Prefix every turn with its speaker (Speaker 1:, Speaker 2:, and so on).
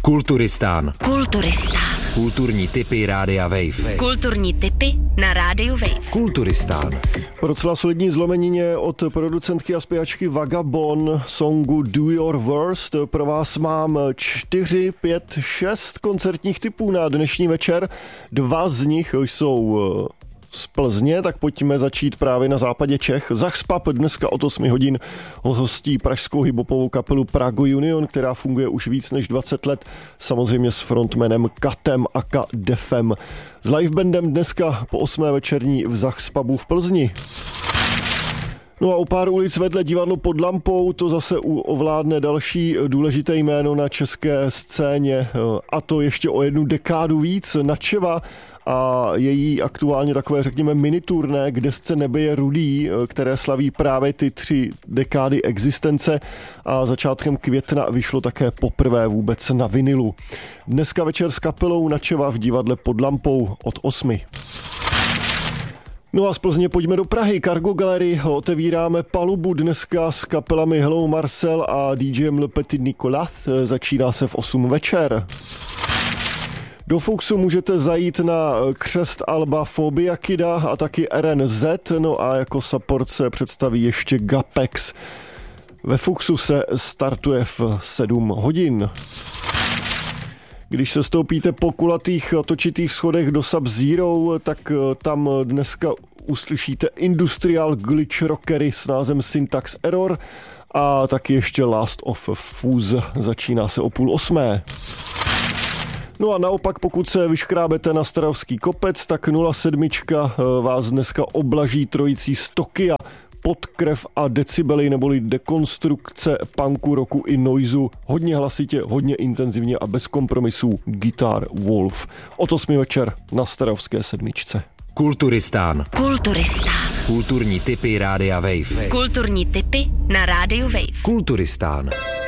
Speaker 1: Kulturistán. Kulturní tipy Rádia Wave.
Speaker 2: Kulturní tipy na Rádiu Wave.
Speaker 1: Kulturistán.
Speaker 3: Po docela solidní zlomenině od producentky a zpěvačky Vagabond songu Do Your Worst pro vás mám 4, 5, 6 koncertních tipů na dnešní večer. 2 z nich jsou z Plzně, tak pojďme začít právě na západě Čech. Zachspap dneska od 8 hodin hostí pražskou hiphopovou kapelu Prago Union, která funguje už víc než 20 let, samozřejmě s frontmanem Katem aka Defem. S livebandem dneska po 8. večerní v Zachspabu v Plzni. No a o pár ulic vedle divadlo Pod lampou to zase ovládne další důležité jméno na české scéně, a to ještě o 1 dekádu víc. Načeva a její aktuálně takové, řekněme, miniturné, kde se nebe je rudý, které slaví právě ty 3 dekády existence, a začátkem května vyšlo také poprvé vůbec na vinilu. Dneska večer s kapelou Načeva v divadle Pod lampou od 8. No a z Plzně pojďme do Prahy. Cargo Gallery otevíráme palubu dneska s kapelami Hello Marcel a DJem Le Petit Nicolas. Začíná se v 8 večer. Do Fuxu můžete zajít na křest alba Phobia Kida a taky RNZ, no a jako support se představí ještě Gapex. Ve Fuxu se startuje v 7 hodin. Když se stoupíte po kulatých točitých schodech do Sub-Zero, tak tam dneska uslyšíte Industrial Glitch Rockery s názvem Syntax Error a taky ještě Last of Fuse. Začíná se o 7:30. No a naopak, pokud se vyškrábete na Strahovský kopec, tak 07 vás dneska oblaží trojicí z Tokia. Podkrev a decibely, neboli dekonstrukce punku, rocku i noizu. Hodně hlasitě, hodně intenzivně a bez kompromisů. Guitar Wolf. Od 8 večer na Strahovské 7.
Speaker 1: Kulturistán.
Speaker 2: Kulturní
Speaker 1: tipy Rádia Wave.
Speaker 2: Kulturní tipy na Rádiu Wave.
Speaker 1: Kulturistán.